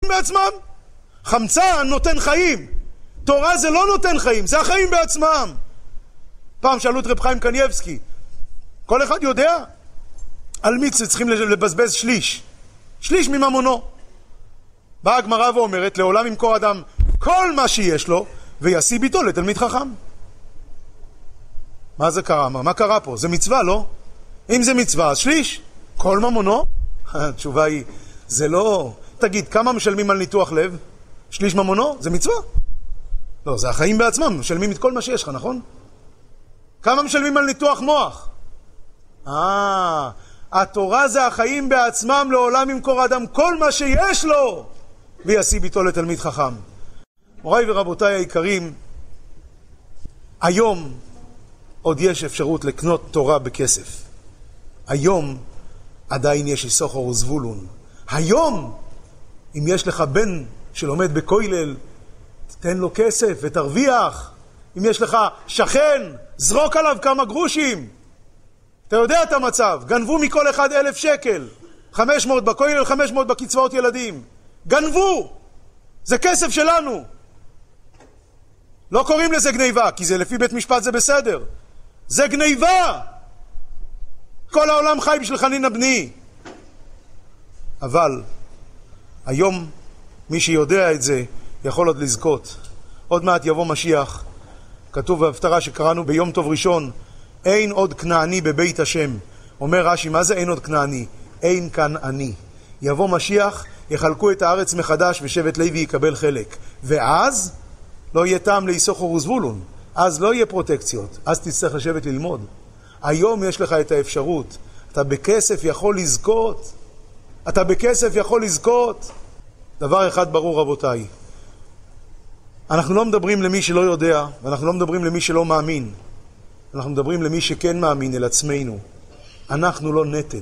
בעצמם. חמצן נותן חיים. תורה זה לא נותן חיים, זה החיים בעצמם. פעם שאלו את רב חיים קניבסקי, כל אחד יודע על מי צריכים לבזבז שליש מממונו. באה הגמרא ואומרת, לעולם ימכור אדם כל מה שיש לו וישיא ביתו לתלמיד חכם. מה זה קרה? מה קרה פה? זה מצווה, לא? אם זה מצווה, אז שליש. כל ממונו? התשובה היא, זה לא... תגיד, כמה משלמים על ניתוח לב? שליש ממונו? זה מצווה? לא, זה החיים בעצמם, משלמים את כל מה שיש לך, נכון? כמה משלמים על ניתוח מוח? התורה זה החיים בעצמם, לעולם ימכור אדם כל מה שיש לו וישיא ביתו לתלמיד חכם. מוריי ורבותיי היקרים, היום עוד יש אפשרות לקנות תורה בכסף. היום עדיין יש יששכר וזבולון. היום, אם יש לך בן שלומד בכולל, תתן לו כסף ותרוויח. אם יש לך שכן, זרוק עליו כמה גרושים. אתה יודע את המצב, גנבו מכל אחד 1,000 שקל. 500 בכולל, 500 בקצבאות ילדים. גנבו! זה כסף שלנו. לא קוראים לזה גניבה, כי זה לפי בית משפט זה בסדר. זה גניבה! כל העולם חי בשביל חנינא בני. אבל היום מי שיודע את זה יכול עוד לזכות. עוד מעט יבוא משיח. כתוב בהפטרה שקראנו ביום טוב ראשון, אין עוד כנעני בבית השם. אומר רש"י, מה זה אין עוד כנעני? אין כאן אני. יבוא משיח, יחלקו את הארץ מחדש ושבט לוי יקבל חלק. ואז לא יהיה טעם ליששכר וזבולון. אז לא יהיה פרוטקציות. אז תצטרך לשבת ללמוד. היום יש לך את האפשרות. אתה בכסף יכול לזכות. אתה בכסף יכול לזכות. דבר אחד ברור רבותיי. אנחנו לא מדברים למי שלא יודע, ואנחנו לא מדברים למי שלא מאמין. אנחנו מדברים למי שכן מאמין אל עצמנו. אנחנו לא נטל.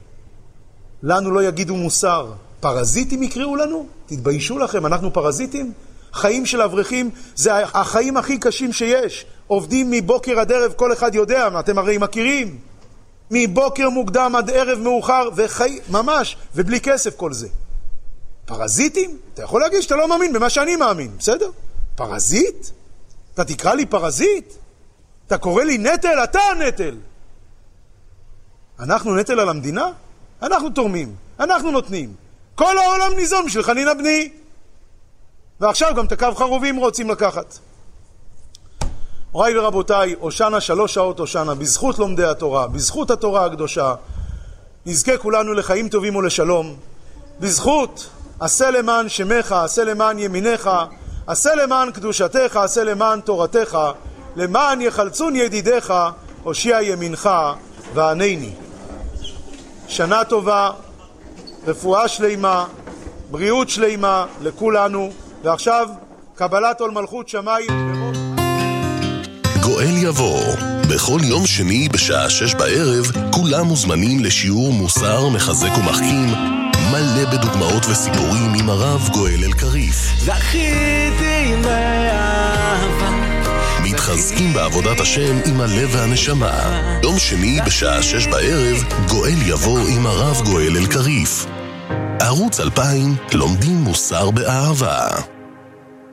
לנו לא יגידו מוסר. פרזיטים יקראו לנו? תתביישו לכם, אנחנו פרזיטים? חיים של אברכים זה החיים הכי קשים שיש. עובדים מבוקר עד ערב, כל אחד יודע, אתם הרי מכירים. מבוקר מוקדם עד ערב מאוחר, ממש, ובלי כסף כל זה. פרזיטים? אתה יכול להגיד שאתה לא מאמין במה שאני מאמין, בסדר? פרזיט? אתה תקרא לי פרזיט? אתה קורא לי נטל? אתה הנטל. אנחנו נטל על המדינה? אנחנו תורמים, אנחנו נותנים. כל העולם ניזון בשביל חנינא בני. ועכשיו גם את הקו חרובים רוצים לקחת. מוריי ורבותיי, הושענא 3 שעות הושענא, בזכות לומדי התורה, בזכות התורה הקדושה, נזכה כולנו לחיים טובים ולשלום. בזכות עשה למען שמך, עשה למען ימינך, עשה למען קדושתך, עשה למען תורתך, למען יחלצון ידידיך, הושיע ימינך וענני. שנה טובה, רפואה שלמה, בריאות שלמה לכולנו, ועכשיו קבלת עול מלכות שמיים בראש... גואל יבוא, בכל יום שני בשעה 6 בערב, כולם מוזמנים לשיעור מוסר מחזק ומחכים, מלא בדוגמאות וסיפורים עם הרב גואל אלקריף. זכיתי לאהבה, מתחזקים בעבודת השם עם הלב והנשמה. יום שני בשעה 6 בערב, גואל יבוא עם הרב גואל אלקריף. ערוץ 2000, לומדים מוסר באהבה.